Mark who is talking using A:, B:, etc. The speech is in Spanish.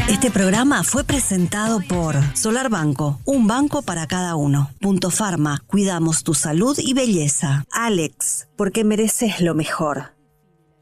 A: Este programa fue presentado por Solar Banco, un banco para cada uno. Punto Pharma, cuidamos tu salud y belleza. Alex, porque mereces lo mejor.